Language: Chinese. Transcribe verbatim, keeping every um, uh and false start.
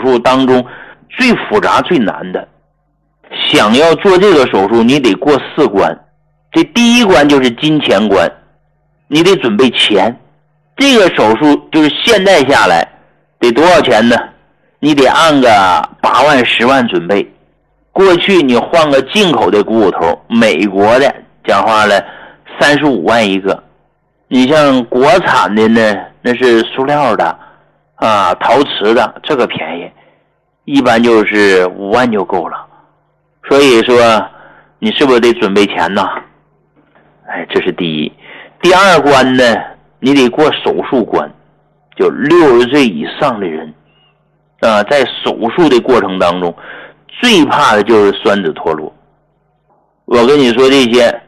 术当中最复杂最难的。想要做这个手术，你得过四关。这第一关就是金钱关，你得准备钱。这个手术就是现在下来得多少钱呢？你得按个八万十万准备。过去你换个进口的股骨头，美国的讲话了三十五万一个，你像国产的呢，那是塑料的啊，陶瓷的，这个便宜，一般就是五万就够了。所以说你是不是得准备钱呢？哎，这是第一。第二关呢，你得过手术关，就六十岁以上的人啊，在手术的过程当中最怕的就是栓子脱落。我跟你说，这些